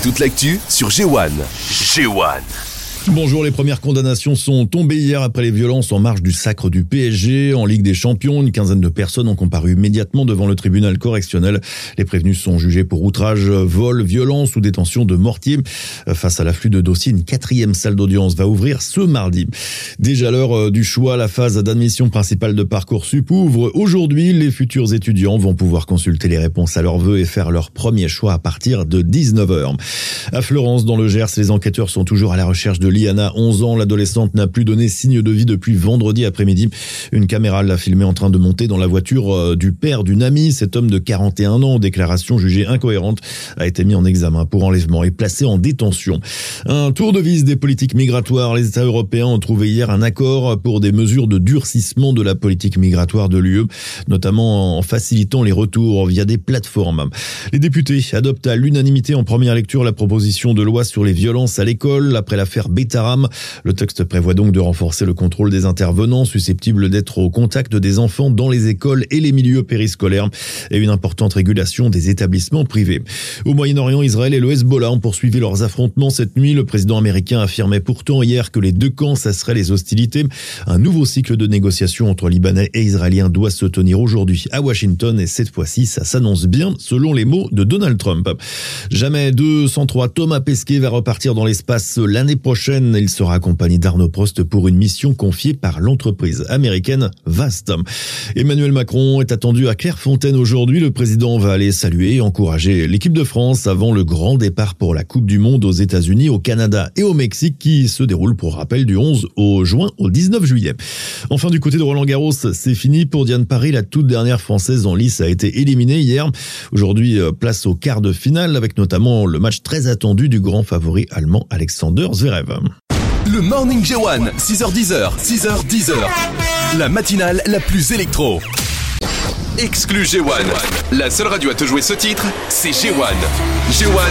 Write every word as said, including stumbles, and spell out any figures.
Toute l'actu sur G un. G un. Bonjour, les premières condamnations sont tombées hier après les violences en marge du sacre du P S G. En Ligue des Champions, une quinzaine de personnes ont comparu immédiatement devant le tribunal correctionnel. Les prévenus sont jugés pour outrage, vol, violence ou détention de mortier. Face à l'afflux de dossiers, une quatrième salle d'audience va ouvrir ce mardi. Déjà l'heure du choix, la phase d'admission principale de Parcoursup ouvre. Aujourd'hui, les futurs étudiants vont pouvoir consulter les réponses à leurs vœux et faire leur premier choix à partir de dix-neuf heures. À Fleurance, dans le Gers, les enquêteurs sont toujours à la recherche de Liana, onze ans. L'adolescente n'a plus donné signe de vie depuis vendredi après-midi. Une caméra l'a filmée en train de monter dans la voiture du père d'une amie. Cet homme de quarante et un ans, déclaration jugée incohérente, a été mis en examen pour enlèvement et placé en détention. Un tour de vis des politiques migratoires. Les États européens ont trouvé hier un accord pour des mesures de durcissement de la politique migratoire de l'U E, notamment en facilitant les retours via des plateformes. Les députés adoptent à l'unanimité en première lecture la proposition de loi sur les violences à l'école après l'affaire Betaram. Le texte prévoit donc de renforcer le contrôle des intervenants susceptibles d'être au contact des enfants dans les écoles et les milieux périscolaires et une importante régulation des établissements privés. Au Moyen-Orient, Israël et le Hezbollah ont poursuivi leurs affrontements cette nuit. Le président américain affirmait pourtant hier que les deux camps cesseraient les hostilités. Un nouveau cycle de négociations entre Libanais et Israéliens doit se tenir aujourd'hui à Washington et cette fois-ci, ça s'annonce bien selon les mots de Donald Trump. Jamais deux cent trois, Thomas Pesquet va repartir dans l'espace l'année prochaine. Il sera accompagné d'Arnaud Prost pour une mission confiée par l'entreprise américaine Vast. Emmanuel Macron est attendu à Clairefontaine aujourd'hui. Le président va aller saluer et encourager l'équipe de France avant le grand départ pour la Coupe du Monde aux États-Unis, au Canada et au Mexique qui se déroule pour rappel du onze au juin au dix-neuf juillet. Enfin, du côté de Roland-Garros, c'est fini pour Diane Parry. La toute dernière française en lice a été éliminée hier. Aujourd'hui, place au quart de finale avec notamment le match très attendu du grand favori allemand Alexander Zverev. Le Morning G un, six heures dix, six heures dix. La matinale la plus électro. Exclu G un. La seule radio à te jouer ce titre, c'est G un. G un.